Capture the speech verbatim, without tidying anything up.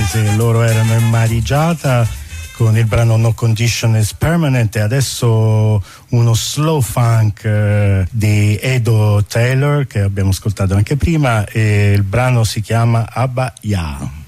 inglese, loro erano in Marigiata con il brano No Condition is Permanent, e adesso uno slow funk eh, di Edo Taylor che abbiamo ascoltato anche prima, e il brano si chiama Abba Ya.